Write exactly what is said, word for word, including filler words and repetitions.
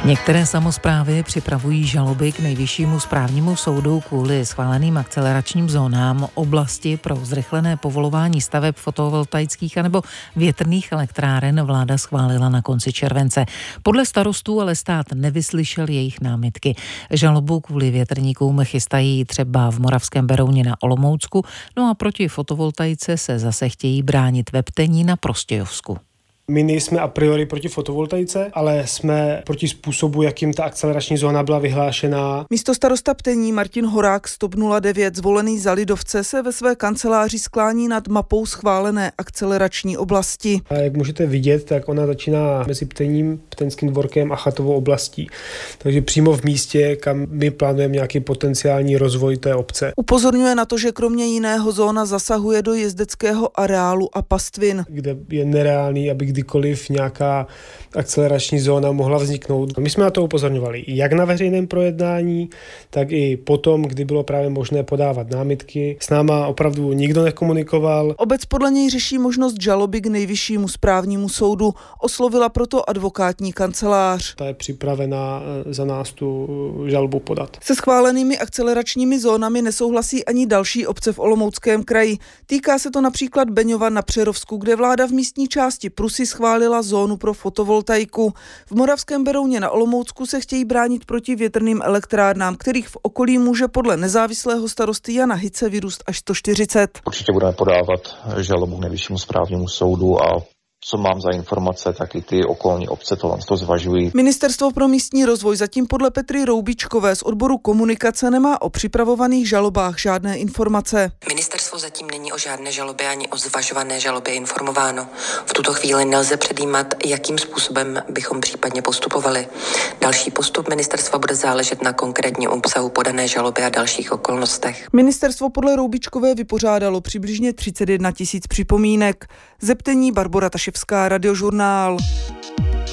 Některé samosprávy připravují žaloby k Nejvyššímu správnímu soudu kvůli schváleným akceleračním zónám. Oblasti pro zrychlené povolování staveb fotovoltaických anebo větrných elektráren vláda schválila na konci července. Podle starostů ale stát nevyslyšel jejich námitky. Žalobu kvůli větrníkům chystají třeba v Moravském Berouně na Olomoucku, no a proti fotovoltaice se zase chtějí bránit ve Ptení na Prostějovsku. My nejsme a priori proti fotovoltaice, ale jsme proti způsobu, jakým ta akcelerační zóna byla vyhlášená. Místostarosta Ptení Martin Horák z TOP nula devět, zvolený za lidovce, se ve své kanceláři sklání nad mapou schválené akcelerační oblasti. A jak můžete vidět, tak ona začíná mezi Ptením, Ptenským dvorkem a Chatovou oblastí. Takže přímo v místě, kam my plánujeme nějaký potenciální rozvoj té obce. Upozorňuje na to, že kromě jiného zóna zasahuje do jezdeckého areálu a pastvin, kde je nereálný, aby kdykoliv nějaká akcelerační zóna mohla vzniknout. My jsme na to upozorňovali jak na veřejném projednání, tak i potom, kdy bylo právě možné podávat námitky. S náma opravdu nikdo nekomunikoval. Obec podle něj řeší možnost žaloby k Nejvyššímu správnímu soudu. Oslovila proto advokátní kancelář. Ta je připravena za nás tu žalobu podat. Se schválenými akceleračními zónami nesouhlasí ani další obce v Olomouckém kraji. Týká se to například Beňova na Přerovsku, kde vláda v místní části Prusy schválila zónu pro fotovoltaiku. V Moravském Berouně na Olomoucku se chtějí bránit proti větrným elektrárnám, kterých v okolí může podle nezávislého starosty Jana Hice vyrůst až sto čtyřicet. Určitě budeme podávat žalobu k Nejvyššímu správnímu soudu a co mám za informace, tak i ty okolní obce to, to zvažují. Ministerstvo pro místní rozvoj zatím podle Petry Roubičkové z odboru komunikace nemá o připravovaných žalobách žádné informace. Ministerstvo zatím není o žádné žalobě ani o zvažované žalobě informováno. V tuto chvíli nelze předjímat, jakým způsobem bychom případně postupovali. Další postup ministerstva bude záležet na konkrétním obsahu podané žaloby a dalších okolnostech. Ministerstvo podle Roubičkové vypořádalo přibližně třicet jedna tisíc připomínek. Ze Ptení Barbora Taševská, Radiožurnál.